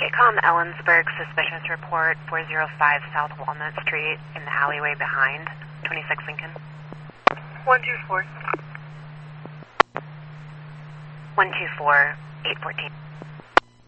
Witcom Ellensburg, suspicious report, 405 South Walnut Street, in the alleyway behind, 26 Lincoln. 124. 124, 814.